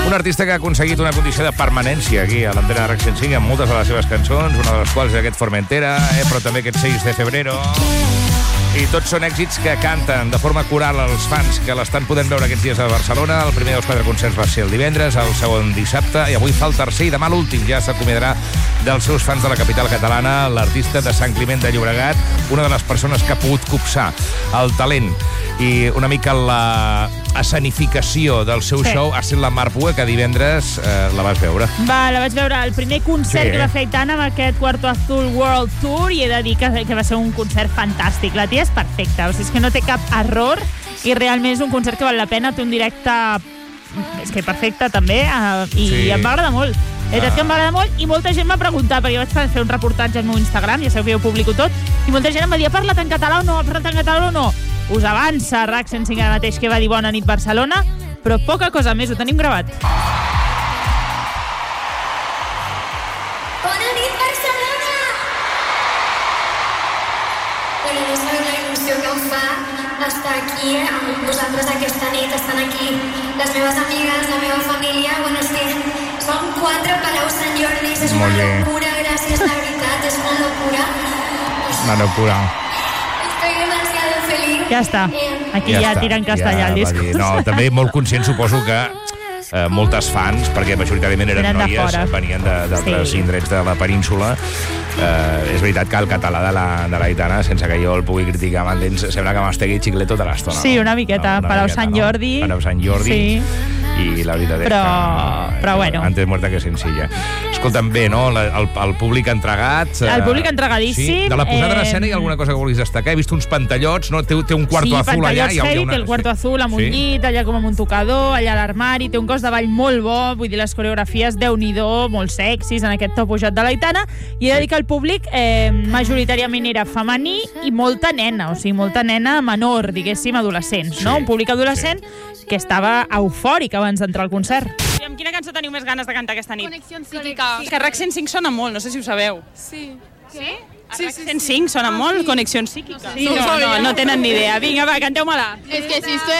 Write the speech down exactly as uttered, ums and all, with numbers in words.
Un artista que ha aconseguit una condició de permanència aquí a l'antena de RAC cent cinc amb moltes de les seves cançons, una de les quals és aquest Formentera, eh, però també aquest seis de febrero. I tots són èxits que canten de forma coral als fans que l'estan podent veure aquests dies a Barcelona. El primer dels quatre concerts va ser el divendres, el segon dissabte, i avui fa el tercer, i demà l'últim. Ja s'acomiadarà dels seus fans de la capital catalana, l'artista de Sant Climent de Llobregat, una de les persones que ha pogut copsar el talent i una mica la escenificació del seu Sí. show ha estat la Mar Bua, que divendres eh, la vas veure. Va, la vaig veure el primer concert Sí. que va fer Aitana amb aquest Cuarto Azul World Tour, i he de dir que, que va ser un concert fantàstic. La tia és perfecta, o sigui, és que no té cap error i realment és un concert que val la pena. Té un directe, és que perfecte també, eh, i Sí. em va agradar molt. La veritat que em va agradar molt, i molta gent m'ha preguntat, perquè jo vaig fer un reportatge al meu Instagram, ja sabeu que jo publico tot, i molta gent em va dir, ha parlat en català o no, ha parlat en català o no? Us avança RAC cent cinc ara mateix que va dir Bona nit Barcelona, però poca cosa més, ho tenim gravat. Bona nit, Barcelona! Bueno, no sabeu la il·lusió que em fa estar aquí amb vosaltres aquesta nit. Estan aquí les meves amigues, la meva família. Bueno, és que som quatre Palau Sant Jordi, és una Molt bé. locura, gràcies, la veritat, és una locura. Una locura. Estoy demasiado feliz. Ja està. Eh, Aquí ja, està, tira en castellà ja el va discurs. dir. No, també molt conscient, suposo que eh, moltes fans, perquè majoritàriament eren Eren de noies, fora. venien de- d'altres Sí. indrets de la península. Eh, és veritat que el català de la, de l'Aitana, sense que jo el pugui criticar, m'entens, sembla que m'estegui xiclet tota l'estona. Sí, no? una miqueta. Una Palau miqueta, Sant no? Jordi. Palau Sant Jordi. Sí. I la veritat és Però- que... però bueno. Antes muerta que sencilla. Escolta'm, bé, no? La- El, el públic entregat... eh, El públic entregadíssim, Sí? De la posada en eh, escena hi ha alguna cosa que vulguis destacar? He vist uns pantallots, no? Té, té un quarto sí, azul allà. pantallots hi ha- hi ha heavy, una- té el quarto sí. azul amb un Sí? llit, allà com amb un tocador, allà a l'armari, té un cos de ball molt bo, vull dir, les coreografies, Déu-n'hi-do, molt sexis en aquest top pujat de l'Aitana, i he de dir que el públic eh, majoritàriament era femení i molta nena, o sigui, molta nena menor, diguéssim, adolescents, no? Sí, Un públic adolescent que estava eufòric abans d'entrar al concert. I amb quina cançó teniu més ganes de cantar aquesta nit? Connexión psíquica. Que RAC cent cinc sona molt, no sé si ho sabeu. Sí. Sí? Sí, RAC sí, cent sí. cinc sona Ah, molt, sí. Connexió psíquica. Sí, no, no no, sabia. no tenen ni idea. Vinga, va, canteu-me-la. Es que si estoy